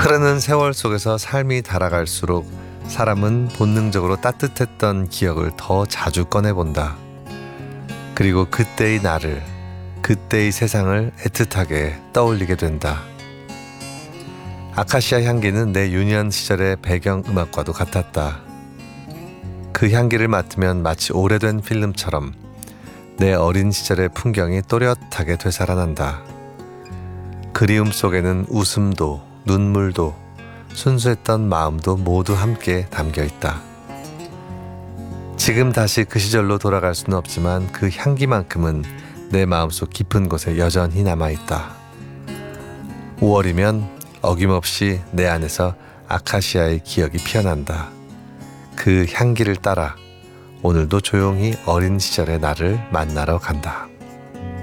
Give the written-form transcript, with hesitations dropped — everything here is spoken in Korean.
흐르는 세월 속에서 삶이 달아갈수록 사람은 본능적으로 따뜻했던 기억을 더 자주 꺼내본다. 그리고 그때의 나를, 그때의 세상을 애틋하게 떠올리게 된다. 아카시아 향기는 내 유년 시절의 배경음악과도 같았다. 그 향기를 맡으면 마치 오래된 필름처럼 내 어린 시절의 풍경이 또렷하게 되살아난다. 그리움 속에는 웃음도 눈물도 순수했던 마음도 모두 함께 담겨있다. 지금 다시 그 시절로 돌아갈 수는 없지만 그 향기만큼은 내 마음속 깊은 곳에 여전히 남아있다. 5월이면 어김없이 내 안에서 아카시아의 기억이 피어난다. 그 향기를 따라 오늘도 조용히 어린 시절의 나를 만나러 간다.